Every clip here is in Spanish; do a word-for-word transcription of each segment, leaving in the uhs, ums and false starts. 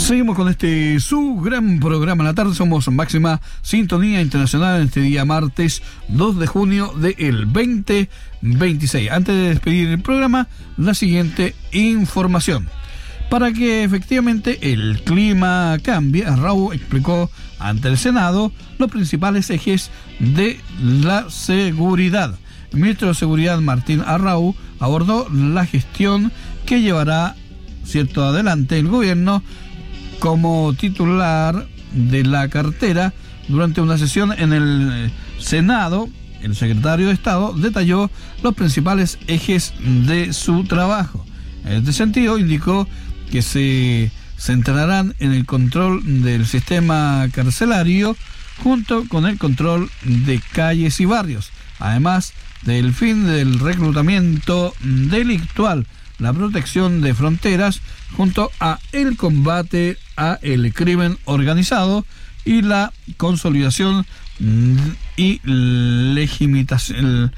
Seguimos con este su gran programa en la tarde. Somos Máxima Sintonía Internacional en este día martes dos de junio del veinte veintiséis. Antes de despedir el programa, la siguiente información. Para que efectivamente el clima cambie, Arrau explicó ante el Senado los principales ejes de la seguridad. El ministro de Seguridad, Martín Arrau, abordó la gestión que llevará cierto adelante el gobierno como titular de la cartera. Durante una sesión en el Senado, el secretario de Estado detalló los principales ejes de su trabajo. En este sentido, indicó que se centrarán en el control del sistema carcelario junto con el control de calles y barrios, además del fin del reclutamiento delictual, la protección de fronteras, junto a el combate a el crimen organizado y la consolidación y legitimación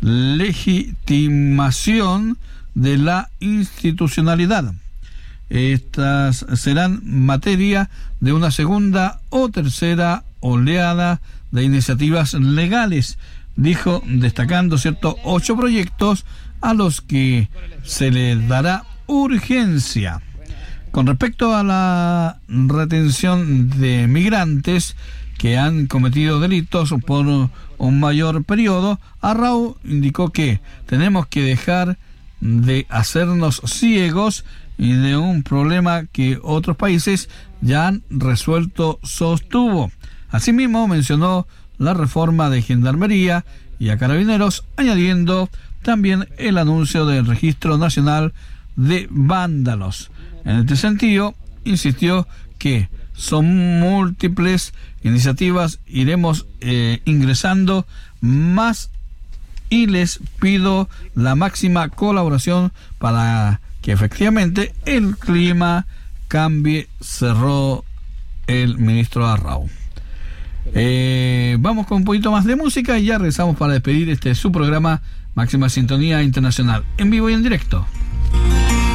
de la institucionalidad. Estas serán materia de una segunda o tercera oleada de iniciativas legales, dijo, destacando ciertos ocho proyectos a los que se le dará urgencia. Con respecto a la retención de migrantes que han cometido delitos por un mayor periodo, Arrau indicó que tenemos que dejar de hacernos ciegos y de un problema que otros países ya han resuelto, sostuvo. Asimismo, mencionó la reforma de Gendarmería y a Carabineros, añadiendo también el anuncio del Registro Nacional de Vándalos. En este sentido, insistió que son múltiples iniciativas, iremos eh, ingresando más y les pido la máxima colaboración para que efectivamente el clima cambie, cerró el ministro Arrau. Eh, vamos con un poquito más de música y ya regresamos para despedir este su programa Máxima Sintonía Internacional, en vivo y en directo.